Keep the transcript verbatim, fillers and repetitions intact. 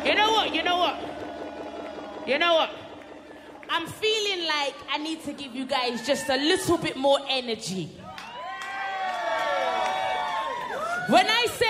You know what? You know what? You know what? I'm feeling like I need to give you guys just a little bit more energy. When I say